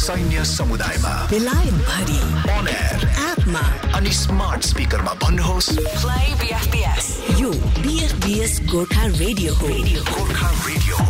सैन्य समुदायमा बेलायत भरि on air एपमा अनि स्मार्ट स्पिकरमा भन्नुहोस् Play BFBS यो BFBS गोर्खा रेडियो हो गोर्खा रेडियो।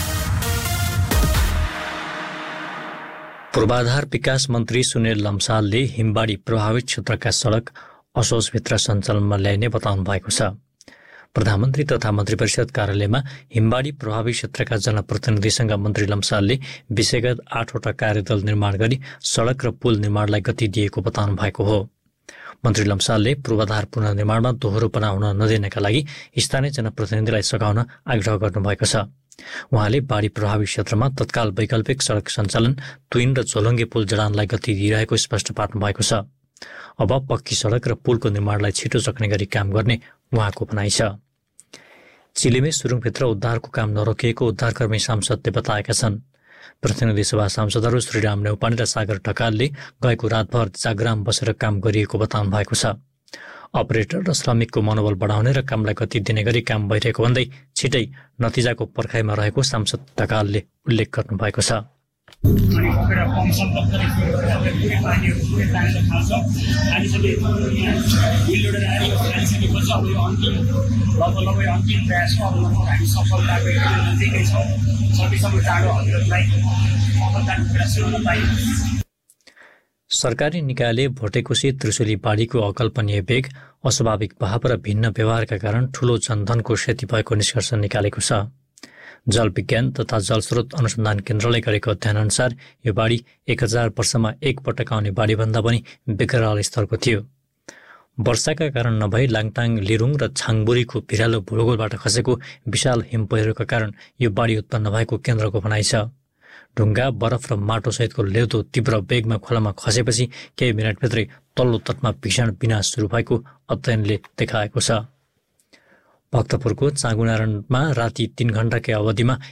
पूर्वाधार विकास मन्त्री सुनिल लम्सालले हिमबाडी प्रभावित क्षेत्रका सडक असोजभित्र सञ्चालनमा ल्याइने बताउनु भएको छ। प्रधानमन्त्री तथा मन्त्री परिषद कार्यालयमा हिमबाडी प्रभावित क्षेत्रका जनप्रतिनिधिसँग मन्त्री लम्सालले विषयगत 8वटा कार्यदल निर्माण गरी सडक र पुल निर्माणलाई गति दिएको बताउनु भएको हो। मन्त्री लम्सालले पूर्वाधार पुनर्निर्माणमा दोहोरोपना हुन नदिनका लागि स्थानीय जनप्रतिनिधिलाई सघाउन आग्रह गर्नुभएको छ। उहाँले बाढी प्रभावित क्षेत्रमा तत्काल वैकल्पिक सडक सञ्चालन, तुइन र झोलङ्गे पुल जडानलाई गति दिइरहेको स्पष्ट पार्नु भएको छ। अब पक्की सडक र पुलको निर्माणलाई छिटो सक्ने गरी काम गर्ने उहाँको भनाइ छ। चिलेमे सुरुङभित्र उद्धारको काम नरोकिएको उद्धारकर्मी सांसदले बताएका छन्। प्रतिनिधि सभा सांसदहरू श्रीराम नेउपाने र सागर ढकालले गएको रातभर जागराम बसेर काम गरिएको बताउनु भएको छ। अपरेटर र श्रमिकको मनोबल बढाउने र कामलाई गति दिने गरी काम भइरहेको भन्दै छिटै नतिजाको पर्खाइमा रहेको सांसद ढकालले उल्लेख गर्नु भएको छ। अनि बोकेर पम्पसन डक्टरै पुरै पानीहरू पुरै तानेर खान्छ। आइसके बिलडर आएर खाइसकेपछि अब यो अन्तिम लगभग अन्तिम प्रयासमा अब हामी सफलताको एकदम नजिकै छौँ। सकेसम्म चाँडो हजुरहरूलाई सफलताको प्रयास गर्न पाइयो। सरकारी निकायले भोटेकोशी त्रिशुली बाढीको अकल्पनीय वेग, अस्वाभाविक बहाव र भिन्न व्यवहारका कारण ठूलो जनधनको क्षति भएको निष्कर्ष निकालेको छ। जल विज्ञान तथा जलस्रोत अनुसन्धान केन्द्रले गरेको अध्ययनअनुसार यो बाढी 1000 वर्षमा एकपटक आउने बाढीभन्दा पनि विकराल स्तरको थियो। वर्षाका कारण नभई लाङटाङ, लिरुङ र छाङबुरीको भिरालो भूगोलबाट खसेको विशाल हिम पहिरोका कारण यो बाढी उत्पन्न भएको केन्द्रको भनाइ छ। ढुङ्गा, बरफ र माटो सहितको लेउदो तीव्र वेगमा खोलामा खसेपछि केही मिनटभित्रै तल्लो तटमा भीषण विनाश सुरु भएको अध्ययनले देखाएको छ। भक्तपुरको चाँगुनारायणमा राति 3 घण्टाकै अवधिमा